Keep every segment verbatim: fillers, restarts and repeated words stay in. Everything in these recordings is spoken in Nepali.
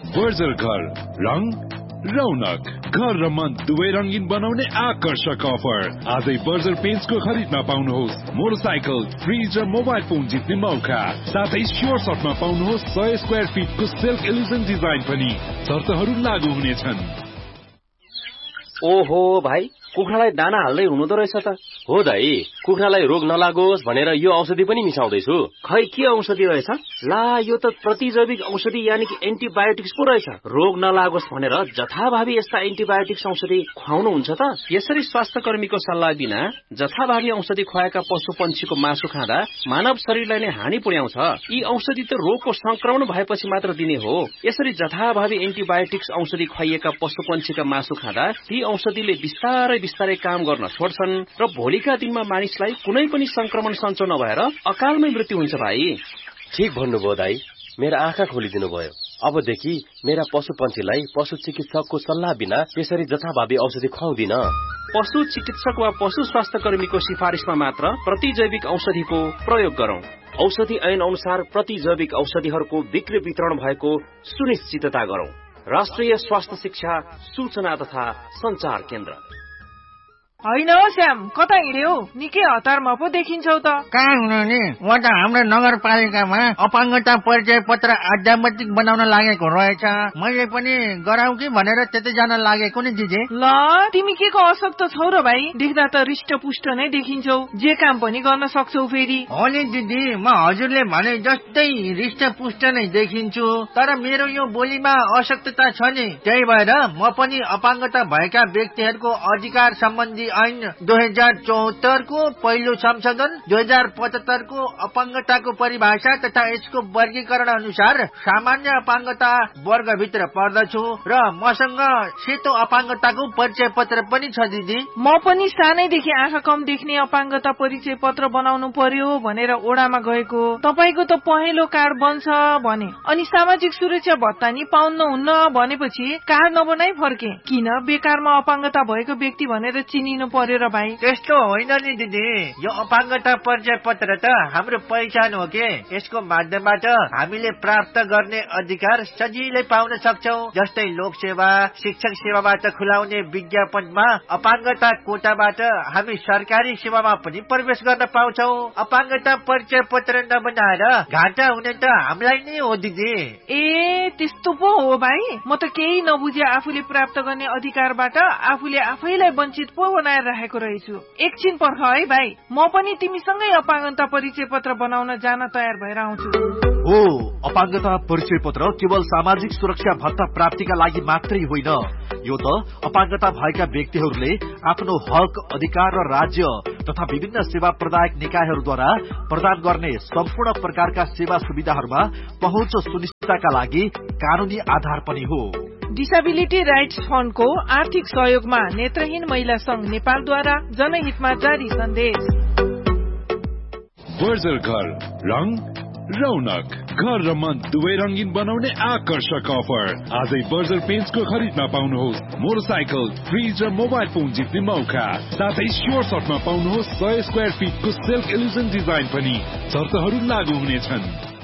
बर्जर घर, रंग रौनक, घर र मन दुवै रंगीन बनाउने आकर्षक अफर। आजै बर्जर पेन्ट्सको खरिदमा पाउनुहोस् मोटरसाइकल, फ्रिज र मोबाइल फोन जित्ने मौका। साथै स्योर सर्टमा पाउनुहोस् सय स्क्वायर फिटको सेल्फ इल्युजन डिजाइन पनि। शर्तहरू लागू हुनेछन्। ओहो भाइ, कुखुरालाई दाना हाल्दै हुनुहुँदो रहेछ त। हो दाइ, कुखुरालाई रोग नलागोस् भनेर यो औषधि पनि मिसाउँदैछु। खै के औषधि रहेछ? ला, यो त प्रतिजैविक औषधि यानि कि एन्टिबायोटिक्स पो रहेछ। रोग नलागोस् भनेर जथाभावी यस्ता एन्टिबायोटिक्स औषधि खुवाउनुहुन्छ त? यसरी स्वास्थ्य कर्मीको सल्लाह बिना जथाभावी औषधि खुवाएका पशु पन्छीको मासु खाँदा मानव शरीरलाई नै हानि पुर्याउँछ। यी औषधि त रोगको संक्रमण भएपछि मात्र दिने हो। यसरी जथाभावी एन्टिबायोटिक्स औषधि खुवाइएका पशु पन्छीका मासु खाँदा ती औषधिले बिस्तारै बिस्तारै काम गर्न छोड्छन् र भोलिका दिनमा मानिसलाई कुनै पनि संक्रमण सञ्चो नभएर अकालमै मृत्यु हुन्छ भाइ। ठीक भन्नुभयो दाइ, मेरा आँखा खोलिदिनु भयो। अबदेखि मेरा पशु पन्छीलाई पशु चिकित्सकको सल्लाह बिना यसरी जथाभावी औषधि खुवाउँदिन। पशु चिकित्सक वा पशु स्वास्थ्य कर्मीको सिफारिसमा मात्र प्रतिजैविक औषधिको प्रयोग गरौं। औषधि ऐन अनुसार प्रतिजैविक औषधिहरूको बिक्री वितरण भएको सुनिश्चितता गरौं। राष्ट्रिय स्वास्थ्य शिक्षा सूचना तथा संचार केन्द्र। होइन हो श्याम, कता हिँड्यौ? निकै हतारमा पो देखिन्छौ त। कहाँ हुनु नि, म त हाम्रो नगरपालिकामा अपाङ्गता परिचय पत्र अध्यावधिक बनाउन लागेको रहेछ। मैले पनि गराउ कि भनेर त्यतै जान लागेको नि दिदी। ल, तिमी के को अशक्त छौ र भाइ? देख्दा त हृष्टपुष्ट नै देखिन्छौ। जे काम पनि गर्न सक्छौ फेरि। हो नि दिदी, म हजुरले भने जस्तै हृष्टपुष्ट नै देखिन्छु, तर मेरो यो बोलीमा अशक्तता छ नि। त्यही भएर म पनि अपाङ्गता भएका व्यक्तिहरूको अधिकार सम्बन्धी ऐन दुई हजार चौहत्तर को पहिलो संशोधन, दुई हजार पचहत्तर को अपाङ्गताको परिभाषा तथा यसको वर्गीकरण अनुसार सामान्य अपाङ्गता वर्गभित्र पर्दछु र मसँग सेतो अपाङ्गताको परिचय पत्र पनि छ दिदी। म पनि सानैदेखि आँखा कम देख्ने अपाङ्गता परिचय पत्र बनाउनु पर्यो भनेर ओडामा गएको। तपाईको त पहेँलो कार्ड बन्छ भने, अनि सामाजिक सुरक्षा भत्ता नि पाउनुहुन्न भनेपछि कार्ड नबनाई फर्के। किन बेकारमा अपाङ्गता भएको व्यक्ति भनेर चिनिनु पर्यो र भाइ? त्यस्तो होइन नि दिदी, यो अपाङ्गता परिचय पत्र त हाम्रो पहिचान हो के। यसको माध्यमबाट हामीले प्राप्त गर्ने अधिकार सजिलै पाउन सक्छौं। जस्तै लोकसेवा, शिक्षक सेवाबाट खुलाउने विज्ञापनमा अपाङ्गता कोटाबाट हामी सरकारी सेवामा पनि प्रवेश गर्न पाउँछौं। अपाङ्गता परिचय पत्र नबनाएर घाटा हुने त हामीलाई नै हो दिदी। ए, त्यस्तो पो हो भाइ? म त केही नबुझे आफूले प्राप्त गर्ने अधिकारबाट आफूले आफैलाई वञ्चित पो बनाएर राखेको रहेछु। एकछिन पर्ख है भाइ, म पनि तिमीसँगै अपाङ्गता परिचय पत्र बनाउन जान तयार भएर आउँछु। हो, अपाङ्गता परिचय पत्र केवल सामाजिक सुरक्षा भत्ता प्राप्तिका लागि मात्रै होइन, यो त अपाङ्गता भएका व्यक्तिहरूले आफ्नो हक, अधिकार र राज्य तथा विभिन्न सेवा प्रदायक निकायहरूद्वारा प्रदान गर्ने सम्पूर्ण प्रकारका सेवा सुविधाहरूमा पहुँच सुनिश्चितताका लागि कानूनी आधार पनि हो। डिसेबिलिटी राइट्स फन्डको आर्थिक सहयोगमा नेत्रहीन महिला संघ नेपालद्वारा जनहितमा जारी सन्देश। बर्जर घर, रंग रौनक, घर र मन दुवै रंगीन बनाउने आकर्षक अफर। आजै बर्जर पेन्ट्सको खरिदमा पाउनुहोस् मोटरसाइकल, फ्रिज र मोबाइल फोन जित्ने मौका। साथै स्योर सर्टमा पाउनुहोस् सय स्क्वायर फिटको सेल्फ इल्युजन डिजाइन पनि। शर्तहरू लागू हुनेछन्।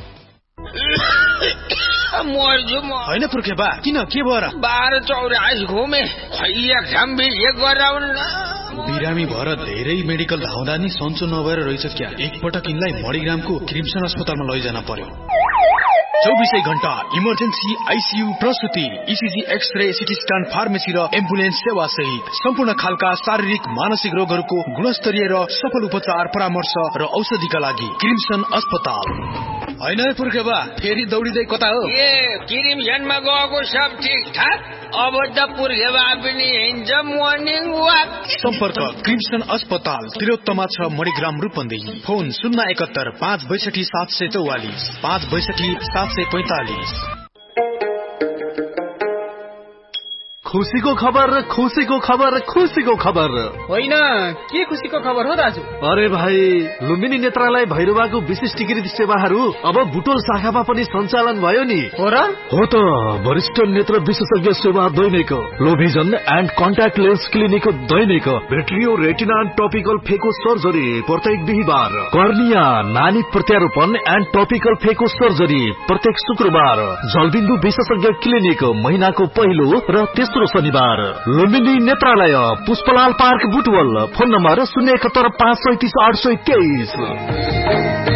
होइन पुर्खेबा, किन के भयो र? बाह्र चौरास घुमे, एक्जाम एक गराउन। बिरामी भएर धेरै मेडिकल धाउँदा नि सन्चो नभएर रहेछ क्या। एकपटक यिनलाई मणिग्रामको क्रिम्सन अस्पतालमा लैजान पर्यो। चौबिसै घण्टा emergency, ICU, प्रसुति, ECG, x-ray, CT scan, pharmacy र एम्बुलेन्स सेवा सहित सम्पूर्ण खालका शारीरिक मानसिक रोगहरूको गुणस्तरीय र सफल उपचार, परामर्श र औषधिका लागि क्रिम्सन अस्पताल। होइन पुर्खेबा, फेरि दौडिँदै कता हो? ए, क्रिम्सनमा गएको सब ठिक ठाक, अब त पुर्खेबा पनि हिँड्छ मर्निङ वाक। सम्पर्क क्रिम्सन अस्पताल, तिलोत्तमा छ, मणिग्राम, रूपन्देही। फोन शून्य एकहत्तर पाँच बैसठी सात सय चौवालिस पाँच बैसठी सात सय पैंतालिस। खुसीको खबर खुसीको खबर खुसीको खबर होइन के खुसीको खबर हो दाजु? अरे भाइ, लुम्बिनी नेत्रालय भैरवाको विशिष्टीकृत सेवाहरू अब बुटोल शाखामा पनि सञ्चालन भयो नि। हो र? हो त, वरिष्ठ नेत्र विशेषज्ञ सेवा दैनिक, लोभिजन and contact lens clinic Dainik, भेट्रियो retina and topical फेको सर्जरी प्रत्येक बिहिबार, कर्निया नानी प्रत्यारोपण एन्ड टपिकल फेको सर्जरी प्रत्येक शुक्रबार, जलबिन्दु विशेषज्ञ क्लिनिक महिनाको पहिलो र तेस्रो शनिबार, लुम्बिनी नेत्रालय Pushpalal park Butwal, phone number शून्य एकहत्तर पाँच सैतिस आठ सय तेइस।